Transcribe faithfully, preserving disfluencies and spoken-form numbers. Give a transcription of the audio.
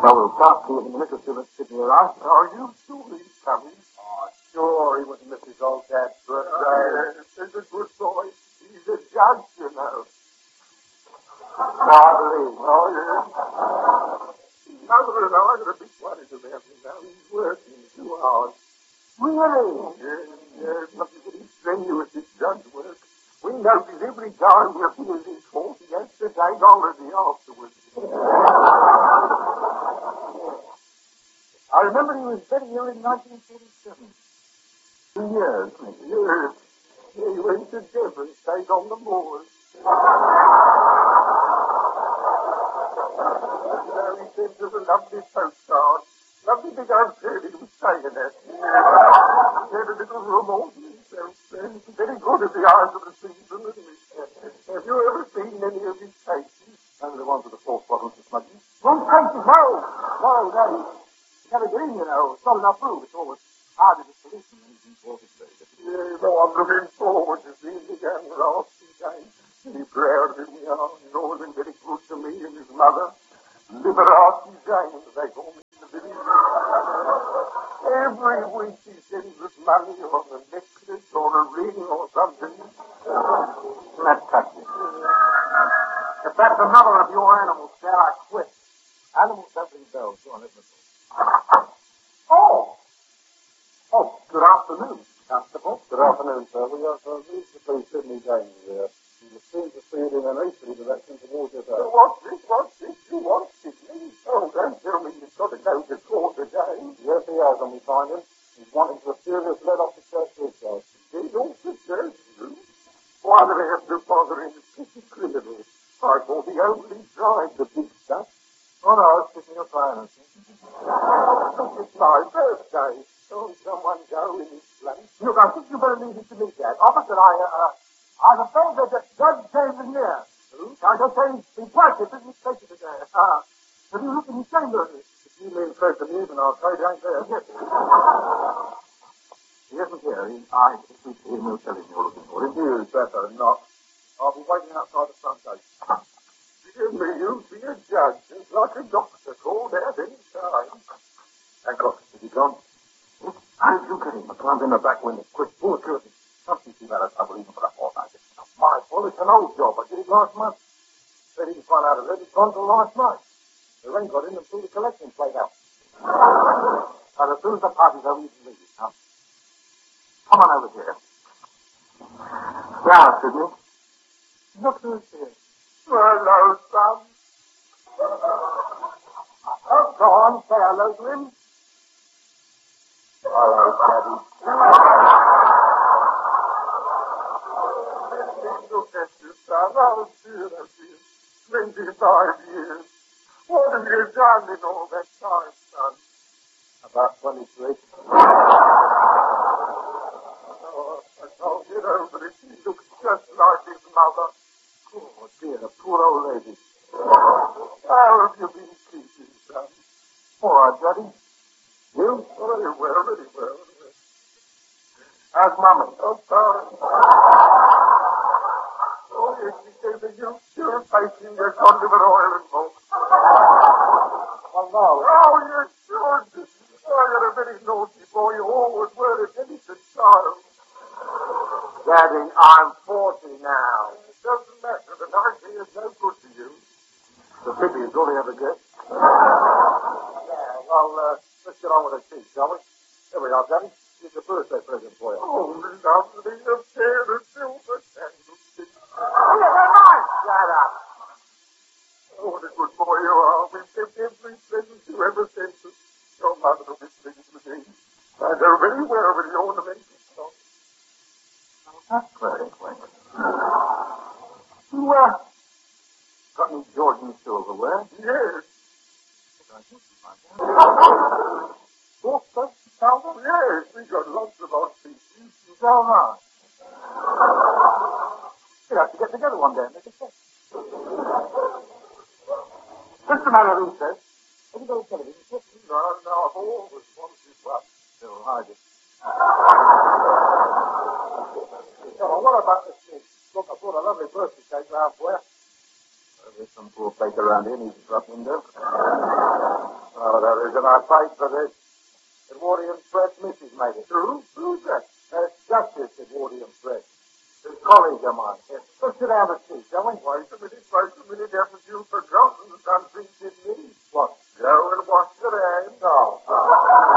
Well, we'll start seeing the missus to Sydney arrive. Are you sure he's coming? Oh, sure, he wouldn't miss his old dad's birthday. Uh, he's a good boy. He's a judge, you know. Hardly. Oh, yes. Mother and I are a bit worried about him now. He's working too hard. Really? Yes, yes. Nothing but he's strenuous, this judge work. We notice every time he appears in court, he has to take holiday afterwards. I remember he was very ill in nineteen forty-seven. Two years, maybe. Yes. He went to Devon, stayed on the moors. Now he sent us a lovely postcard. Lovely big hotel he was staying at. He had a little room all to himself. Very good at the eyes of the season, isn't he? Have you ever seen any of his cases? Only the ones with the false bottles of smuggling. Wrong cases, no! No, no. Never green, you know. It's not enough proof. It's always hard as a policeman. Yeah, no, I'm looking forward to seeing the young rascal again. Very proud of him, we are. He's always been very good to me and his mother. Liberace James, they call me in the village. Every week he sends us money or a necklace or a ring or something. That's touching. If that's another of your animals, Dad, I quit. Animals don't ring bells. Go on, let me go. Oh! Oh, good afternoon, Constable. Good afternoon, sir. We have uh, recently Sydney James here. He seems to see it in an easterly direction towards your house. What's this? What's this? You want Sydney? Oh, don't tell me you've got to go to court again. Yes, he has, when we find him. He's wanting to a serious let off the church discharge. He off the church, too? Why do they have to bother him? It's pretty criminal. I thought he only tried the big stuff. Oh, no, it's picking up violence. It's my birthday. Don't someone go in his place? Look, I think you better leave it to me, Dad. Officer, I, uh, I'm afraid that the Judge James is here. Who? I just say he's working, isn't he? Take it today. Uh, have you looked in his chamber? If you mean first to leave, and I'll trade ain't there. Yes. He isn't here. He, I speak to him. He'll tell him you're looking for him. You better not. I'll be waiting outside the front gate. Dear me, you'll be a judge. It's like a doctor called out any time. Hancock, is he gone? How did you get him? I climbed in the back window. Quick, pull the curtain. Something too bad, I believe, for a fortnight. It's not my fault. It's an old job. I did it last month. Said he was run out of it. It's gone till last night. The rain got in and threw the collection plate out. But as soon as the party's over, you can leave it. Now, come on over here. Now, Sidney. Look who's here. Hello, son. Oh, go on. Say hello to him. Hello, Daddy. Look at you, son. Oh, dear, oh, dear. Twenty-five years. What have you done in all that time, son? About twenty-three. Oh, I can't get over it. He looks just like his mother. Oh, dear, the poor old lady. How have you been keeping, son? All right, Daddy. You? Very well, very well. How's Mummy? Oh, sorry. Oh, yes, he said that you're still facing your conduit oil and smoke. Oh, no. Oh, you should. Oh, you're a very naughty boy. You always were a innocent child. Daddy, I'm forty now. It doesn't matter. The ninety is no good to you. The fifty is all he ever gets. Yeah, well, uh, let's get on with the tea, shall we? Here we are, Daddy. Here's a birthday present for you. Oh, lovely. A pair of silver candlesticks. Oh, yeah, they're mine. Shut up. Oh, what a good boy you are. We've kept every present you ever sent us. Your mother will be pleased with me. I know very well with the ornamental song. That's very quick. You, uh, got any Georgian silverware? Yes. Four fifty thousand? Yes, we got lots of odd pieces. So nice. We'll have to get together one day and make a set. Just a matter of interest. Have you got a television set? No, no, I've always wanted one. Still hide it. Oh, what about this thing? Look, I brought a lovely birthday cake round for you. Uh, there's some poor fake around here needs a drop window. I Oh, the reason I paid for this. Edwardian Press missus made it. Who? Who's that? That's Justice Edwardian Press. His colleague of mine. Yes. Let's sit down and see, shall we? Wait a minute, wait a minute. Haven't you forgotten the country did me?